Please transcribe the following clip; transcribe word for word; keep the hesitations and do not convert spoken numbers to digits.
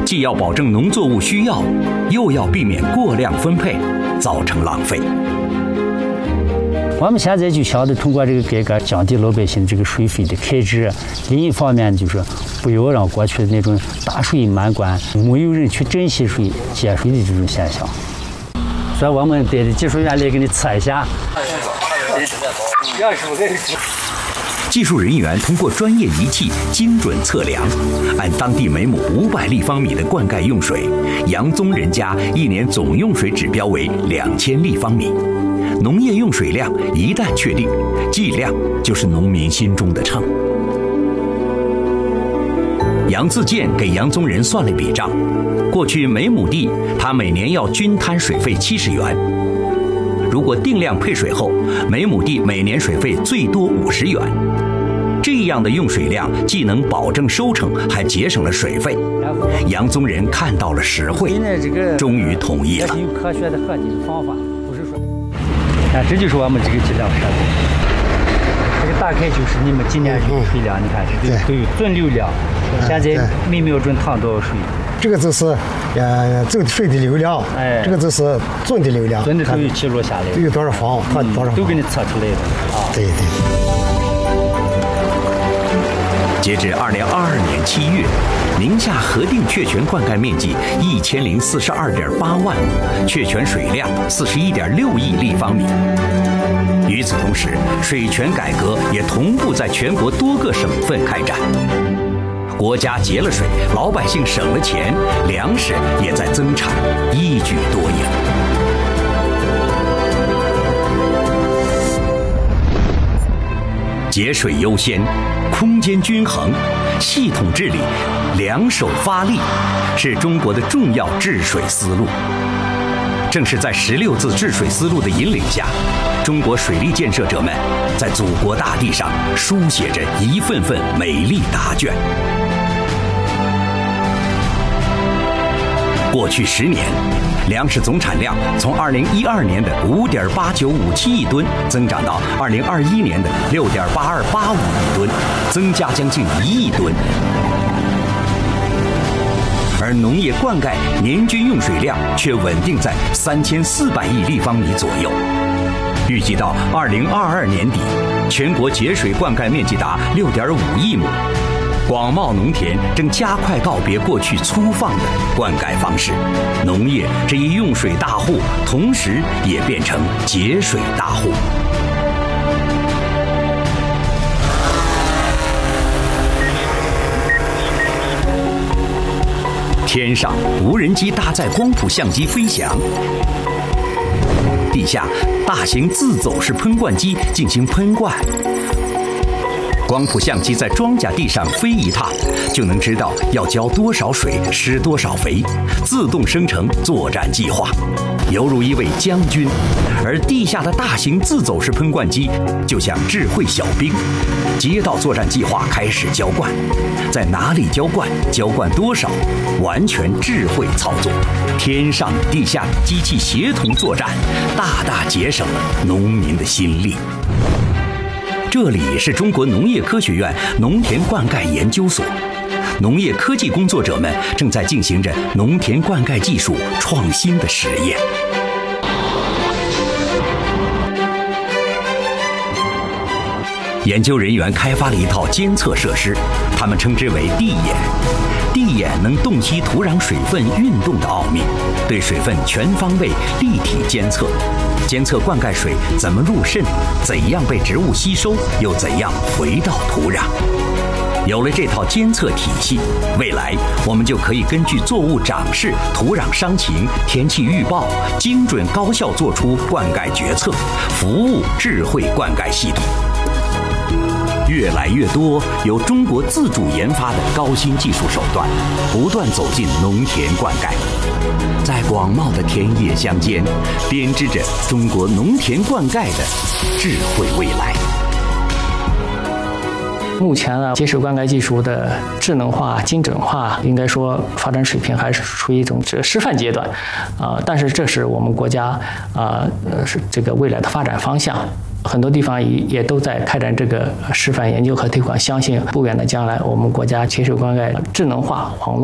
既要保证农作物需要，又要避免过量分配，造成浪费。 我们现在就想着通过这个改革，降低老百姓这个水费的开支。另一方面，就是不要让过去的那种大水漫灌、没有人去珍惜水、节水的这种现象。所以我们带着技术员来给你测一下。 技术人员通过专业仪器精准测量，按当地每亩五百立方米的灌溉用水，杨宗仁家一年总用水指标为两千立方米。农业用水量一旦确定，计量就是农民心中的秤。杨自健给杨宗仁算了笔账，过去每亩地他每年要均摊水费七十元。如果定量配水后，每亩地每年水费最多五十元。这样的用水量既能保证收成，还节省了水费。杨宗仁看到了实惠，终于同意了。 有科学的合计的方法，不是说，看这就是我们这个计量设备。这个大概就是你们今年用水量，你看这个都有总流量，现在每秒钟淌多少水？ 这个就是呃总水的流量，哎，这个就是总的流量， 总的都有记录下来， 都有多少方，它多少方都给你测出来的啊。 对对。 截至二零二二年七月，宁夏核定确权灌溉面积一千零四十二点八万亩，确权水量四十一点六亿立方米。与此同时，水权改革也同步在全国多个省份开展。国家节了水，老百姓省了钱，粮食也在增产，一举多赢。节水优先，空间均衡，系统治理，两手发力，是中国的重要治水思路。正是在十六字治水思路的引领下，中国水利建设者们在祖国大地上书写着一份份美丽答卷。过去十年，粮食总产量从二零一二年的五点八九五七亿吨增长到二零二一年的六点八二八五亿吨，增加将近一亿吨。而农业灌溉年均用水量却稳定在三千四百亿立方米左右。预计到二零二二年底，全国节水灌溉面积达六点五亿亩。广袤农田正加快告别过去粗放的灌溉方式，农业这一用水大户，同时也变成节水大户。天上无人机搭载光谱相机飞翔，地下大型自走式喷灌机进行喷灌。光谱相机在庄稼地上飞一趟，就能知道要浇多少水、施多少肥，自动生成作战计划，犹如一位将军。而地下的大型自走式喷灌机就像智慧小兵，接到作战计划开始浇灌，在哪里浇灌、浇灌多少，完全智慧操作，天上地下机器协同作战，大大节省了农民的心力。这里是中国农业科学院农田灌溉研究所，农业科技工作者们正在进行着农田灌溉技术创新的实验。研究人员开发了一套监测设施，他们称之为地眼。地眼能洞悉土壤水分运动的奥秘，对水分全方位立体监测，监测灌溉水怎么入渗，怎样被植物吸收，又怎样回到土壤。有了这套监测体系，未来我们就可以根据作物长势、土壤伤情、天气预报，精准高效做出灌溉决策，服务智慧灌溉系统。越来越多由中国自主研发的高新技术手段，不断走进农田灌溉，在广袤的田野乡间，编织着中国农田灌溉的智慧未来。 目前呢，节水灌溉技术的智能化、精准化，应该说发展水平还是处于一种这示范阶段，啊、呃，但是这是我们国家啊呃是这个未来的发展方向。很多地方也也都在开展这个示范研究和推广，相信不远的将来，我们国家节水灌溉智能化网络